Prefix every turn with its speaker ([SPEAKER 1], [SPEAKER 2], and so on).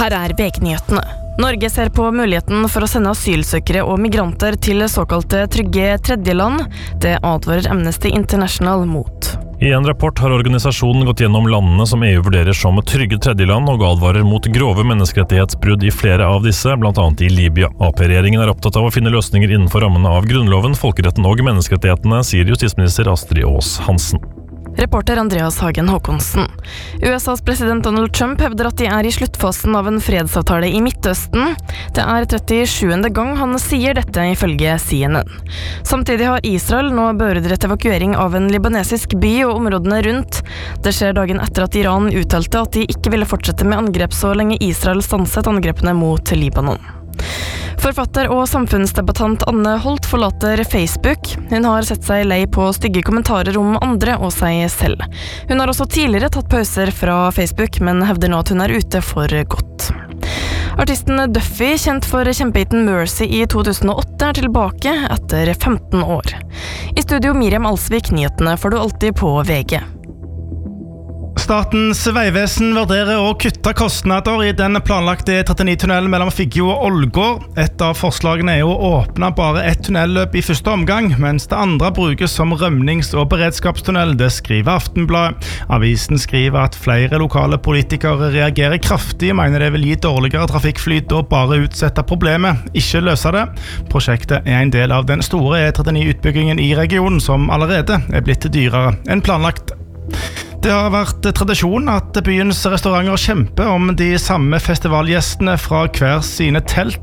[SPEAKER 1] Her VG-nyhetene. Norge ser på muligheten for å sende asylsøkere og migranter til såkalte trygge tredjeland. Det advarer Amnesty International mot.
[SPEAKER 2] I en rapport har organisasjonen gått gjennom landene som EU vurderer som trygge tredjeland og advarer mot grove menneskerettighetsbrudd i flere av disse, blant annet i Libya. AP-regjeringen er opptatt av å finne løsninger innenfor rammene av grunnloven, folkeretten og menneskerettighetene, sier justisminister Astrid Aas Hansen.
[SPEAKER 1] Reporter Andreas Hagen Håkonsen. USAs president Donald Trump hevder at de er i sluttfasen av en fredsavtale i Midtøsten. Det er 37. gang han sier dette ifølge CNN. Samtidig har Israel nå beordret evakuering av en libanesisk by og områdene rundt. Det skjer dagen etter at Iran uttalte at de ikke ville fortsette med angrep så lenge Israel stanset angrepene mot Libanon. Forfatter og samfunnsdebattant Anne Holt forlater Facebook. Hun har sett seg lei på stygge kommentarer om andre og seg selv. Hun har også tidligere tatt pauser fra Facebook, men hevder nå at hun er ute for godt. Artisten Duffy, kjent for kjempehiten Mercy i 2008, er tilbake etter 15 år. I studio Miriam Alsvik, nyhetene får du alltid på VG.
[SPEAKER 3] Statens Vegvesen vurderer å kutte kostnader i den planlagte 39-tunnelen mellom Figgjo og Ålgård. Et av forslagene er å åpne bare ett tunnelløp i første omgang, mens det andre brukes som rømnings- og beredskapstunnel, det skriver Aftenbladet. Avisen skriver at flere lokale politikere reagerer kraftig og mener det vil gi dårligere trafikkflyt og bare utsette problemet, ikke løse det. Prosjektet er en del av den store E39-utbyggingen i regionen, som allerede er blitt dyrere enn planlagt. Det har vært tradisjon at byens restauranter kjemper om de samme festivalgjestene fra hver sine telt.